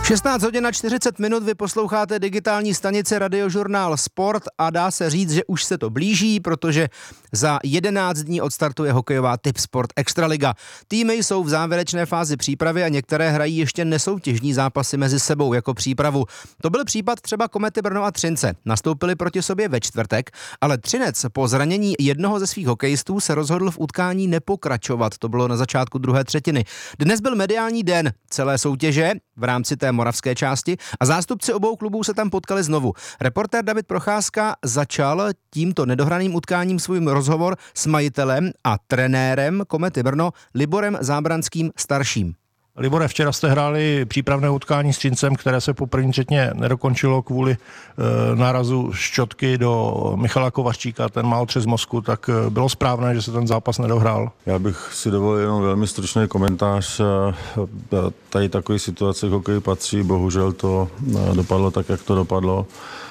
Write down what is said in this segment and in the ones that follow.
16 hodin a 40 minut, vy posloucháte digitální stanici Radiožurnál Sport a dá se říct, že už se to blíží, protože za 11 dní odstartuje hokejová Tipsport Extraliga. Týmy jsou v závěrečné fázi přípravy a některé hrají ještě nesoutěžní zápasy mezi sebou jako přípravu. To byl případ třeba Komety Brno a Třince. Nastoupili proti sobě ve čtvrtek, ale Třinec po zranění jednoho ze svých hokejistů se rozhodl v utkání nepokračovat. To bylo na začátku druhé třetiny. Dnes byl mediální den celé soutěže v rámci té moravské části a zástupci obou klubů se tam potkali znovu. Reportér David Procházka začal tímto nedohraným utkáním svůj rozhovor s majitelem a trenérem Komety Brno Liborem Zábranským starším. Libore, včera jste hráli přípravné utkání s Třincem, které se po první třetině nedokončilo kvůli nárazu šťotky do Michala Kovařčíka, ten má otřes mozku, tak bylo správné, že se ten zápas nedohrál? Já bych si dovolil jenom velmi stručný komentář. Tady takové situace v hokeji patří, bohužel to dopadlo tak, jak to dopadlo.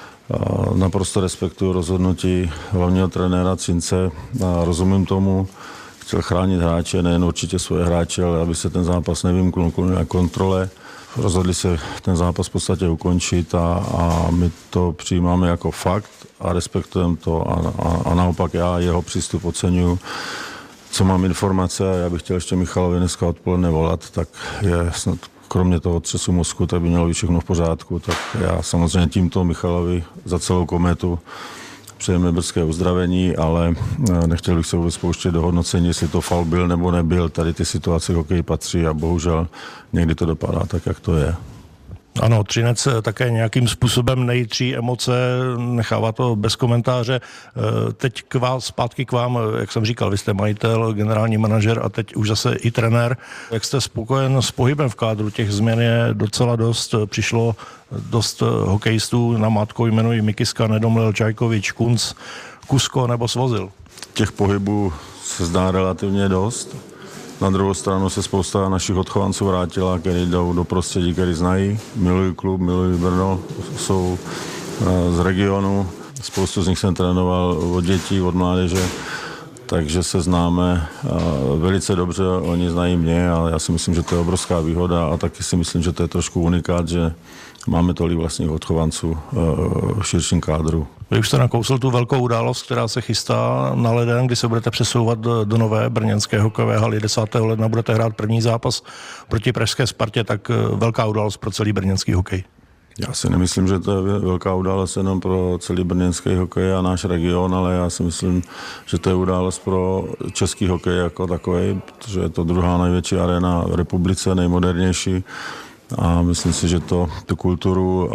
Naprosto respektuju rozhodnutí hlavního trenéra Třince, rozumím tomu, chtěl chránit hráče, nejen určitě svoje hráče, ale aby se ten zápas nevymknul kontrole. Rozhodli se ten zápas v podstatě ukončit a my to přijímáme jako fakt a respektujeme to a naopak já jeho přístup oceňuju. Co mám informace, já bych chtěl ještě Michalovi dneska odpoledne volat, tak je snad kromě toho otřesu mozku, tak by mělo být všechno v pořádku, tak já samozřejmě tímto Michalovi za celou Kometu přejeme brzké uzdravení, ale nechtěl bych se vůbec pouštět do hodnocení, jestli to faul byl nebo nebyl. Tady ty situace hokej patří a bohužel někdy to dopadá tak, jak to je. Ano, Třinec také nějakým způsobem nejitří emoce, nechává to bez komentáře. Teď zpátky k vám, jak jsem říkal, vy jste majitel, generální manažer a teď už zase i trenér. Jak jste spokojen s pohybem v kádru? Těch změn je docela dost. Přišlo dost hokejistů, namátkou jmenují Mikiska, Nedomlel, Čajkovič, Kunc, Kusko nebo Svozil. Těch pohybů se zdá relativně dost. Na druhou stranu se spousta našich odchovanců vrátila, kteří jdou do prostředí, který znají, milují klub, milují Brno, jsou z regionu. Spoustu z nich jsem trénoval od dětí, od mládeže, takže se známe velice dobře, oni znají mě a já si myslím, že to je obrovská výhoda a taky si myslím, že to je trošku unikát, že máme tolik vlastních odchovanců v širším kádru. Vy už jste nakousl tu velkou událost, která se chystá na leden, kdy se budete přesouvat do nové brněnské hokejové haly. 10. ledna budete hrát první zápas proti pražské Spartě, tak velká událost pro celý brněnský hokej. Já si nemyslím, že to je velká událost jenom pro celý brněnský hokej a náš region, ale já si myslím, že to je událost pro český hokej jako takový, protože je to druhá největší arena v republice, nejmodernější. A myslím si, že tu kulturu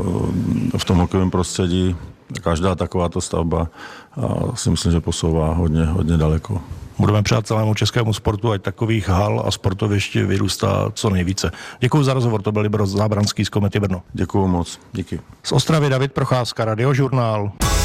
v tom hokejovém prostředí, každá takováto stavba si myslím, že posouvá hodně daleko. Budeme přát celému českému sportu, ať takových hal a sportovišť vyrůstá co nejvíce. Děkuji za rozhovor, to byl Libor Zábranský z Komety Brno. Děkuji moc, díky. Z Ostravy David Procházka, Radiožurnál.